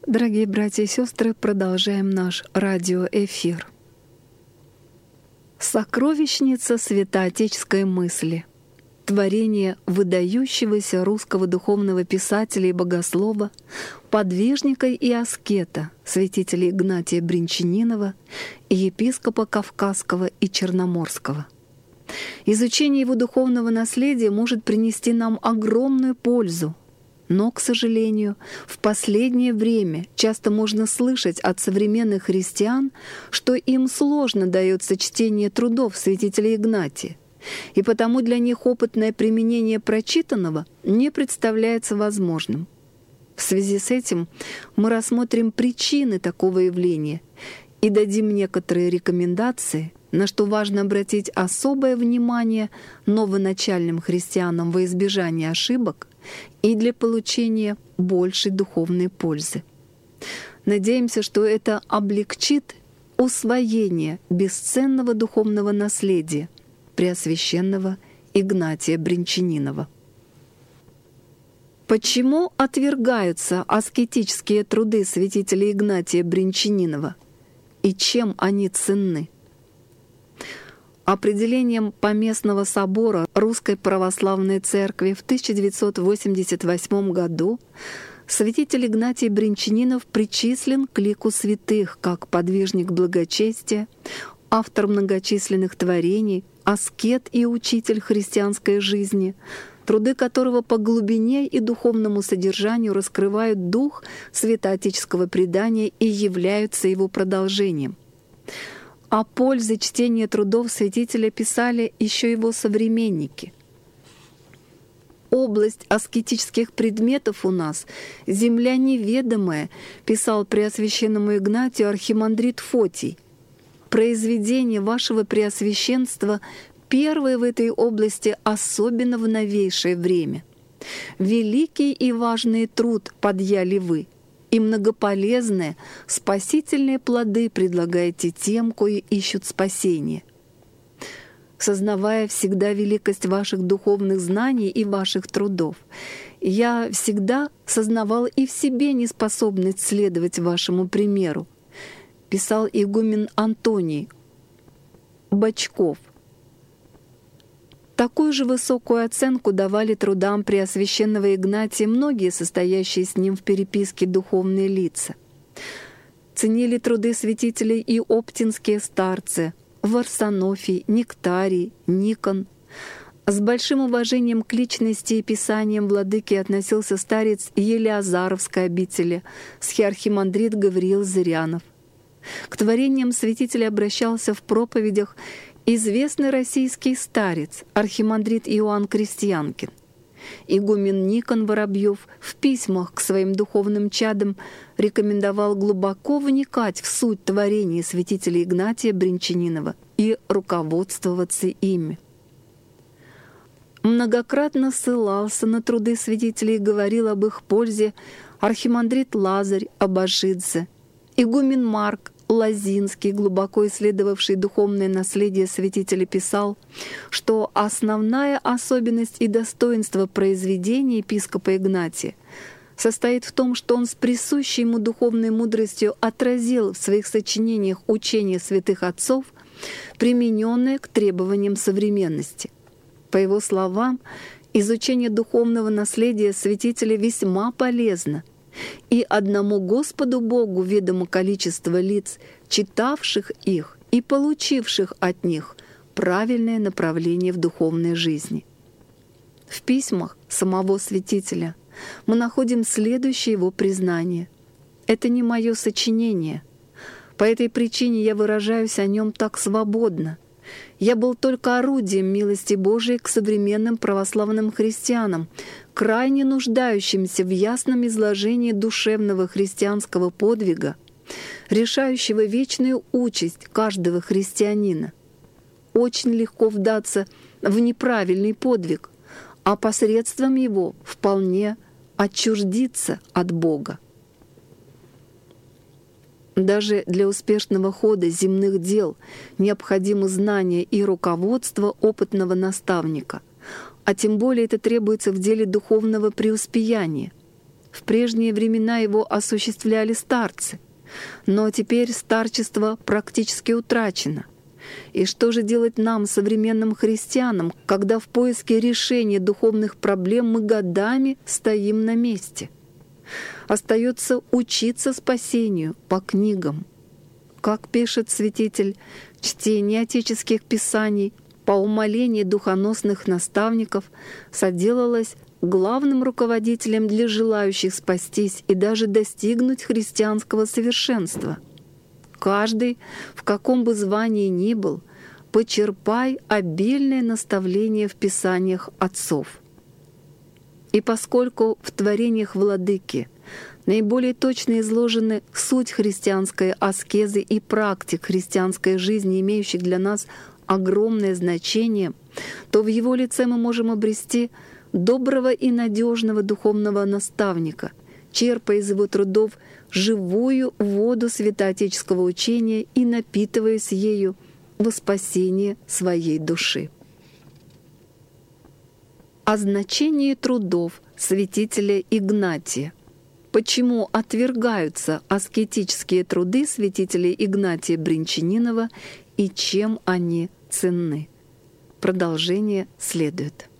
Дорогие братья и сестры, продолжаем наш радиоэфир. Сокровищница святоотеческой мысли. Творение выдающегося русского духовного писателя и богослова, подвижника и аскета, святителя Игнатия Бринчанинова и епископа Кавказского и Черноморского. Изучение его духовного наследия может принести нам огромную пользу, но, к сожалению, в последнее время часто можно слышать от современных христиан, что им сложно дается чтение трудов святителя Игнатия, и потому для них опытное применение прочитанного не представляется возможным. В связи с этим мы рассмотрим причины такого явления и дадим некоторые рекомендации, на что важно обратить особое внимание новоначальным христианам во избежание ошибок и для получения большей духовной пользы. Надеемся, что это облегчит усвоение бесценного духовного наследия Преосвященного Игнатия Бринчанинова. Почему отвергаются аскетические труды святителя Игнатия Бринчанинова и чем они ценны? Определением Поместного собора Русской Православной Церкви в 1988 году святитель Игнатий Бринчанинов причислен к лику святых как подвижник благочестия, автор многочисленных творений, аскет и учитель христианской жизни, труды которого по глубине и духовному содержанию раскрывают дух святоотеческого предания и являются его продолжением. О пользе чтения трудов святителя писали еще его современники. «Область аскетических предметов у нас — земля неведомая», писал Преосвященному Игнатию архимандрит Фотий. «Произведение вашего Преосвященства первое в этой области, особенно в новейшее время. Великий и важный труд подъяли вы, и многополезные, спасительные плоды предлагаете тем, кои ищут спасения. Сознавая всегда великость ваших духовных знаний и ваших трудов, я всегда сознавал и в себе неспособность следовать вашему примеру», писал игумен Антоний Бочков. Такую же высокую оценку давали трудам Преосвященного Игнатия многие состоящие с ним в переписке духовные лица. Ценили труды святителей и оптинские старцы Варсонофий, Нектарий, Никон. С большим уважением к личности и писаниям владыки относился старец Елеазаровской обители, схиархимандрит Гавриил Зырянов. К творениям святителя обращался в проповедях известный российский старец, архимандрит Иоанн Крестьянкин. Игумен Никон Воробьев в письмах к своим духовным чадам рекомендовал глубоко вникать в суть творений святителя Игнатия Бринчанинова и руководствоваться ими. Многократно ссылался на труды святителей и говорил об их пользе архимандрит Лазарь Абашидзе, игумен Марк Лазинский, глубоко исследовавший духовное наследие святителя, писал, что основная особенность и достоинство произведения епископа Игнатия состоит в том, что он с присущей ему духовной мудростью отразил в своих сочинениях учения святых отцов, примененное к требованиям современности. По его словам, изучение духовного наследия святителя весьма полезно, и одному Господу Богу ведомо количество лиц, читавших их и получивших от них правильное направление в духовной жизни. В письмах самого святителя мы находим следующее его признание. «Это не мое сочинение. По этой причине я выражаюсь о нем так свободно. Я был только орудием милости Божией к современным православным христианам, крайне нуждающимся в ясном изложении душевного христианского подвига, решающего вечную участь каждого христианина. Очень легко вдаться в неправильный подвиг, а посредством его вполне отчуждиться от Бога. Даже для успешного хода земных дел необходимы знания и руководство опытного наставника, а тем более это требуется в деле духовного преуспеяния. В прежние времена его осуществляли старцы, но теперь старчество практически утрачено. И что же делать нам, современным христианам, когда в поиске решения духовных проблем мы годами стоим на месте? Остается учиться спасению по книгам. Как пишет святитель, чтение отеческих писаний по умолению духоносных наставников соделалось главным руководителем для желающих спастись и даже достигнуть христианского совершенства. Каждый, в каком бы звании ни был, почерпай обильное наставление в писаниях отцов. И поскольку в творениях Владыки наиболее точно изложены суть христианской аскезы и практик христианской жизни, имеющих для нас огромное значение, то в его лице мы можем обрести доброго и надежного духовного наставника, черпая из его трудов живую воду святоотеческого учения и напитываясь ею во спасение своей души. О значении трудов святителя Игнатия. Почему отвергаются аскетические труды святителя Игнатия Бринчанинова и чем они ценны? Продолжение следует.